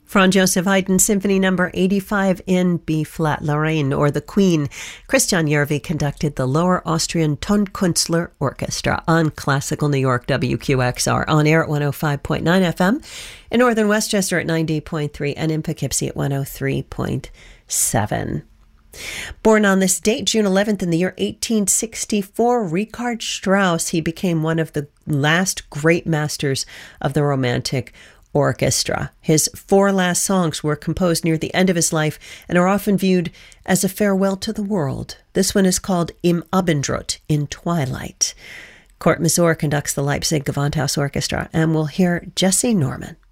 Franz Joseph Haydn Symphony Number 85 in B-flat Lorraine, or the Queen. Christian Järvi conducted the Lower Austrian Tonkünstler Orchestra on Classical New York WQXR, on air at 105.9 FM, in Northern Westchester at 90.3, and in Poughkeepsie at 103.7. Born on this date, June 11th, in the year 1864, Richard Strauss, he became one of the last great masters of the Romantic Orchestra. His 4 last songs were composed near the end of his life and are often viewed as a farewell to the world. This one is called Im Abendrot, in Twilight. Kurt Masur conducts the Leipzig Gewandhaus Orchestra, and we'll hear Jessye Norman.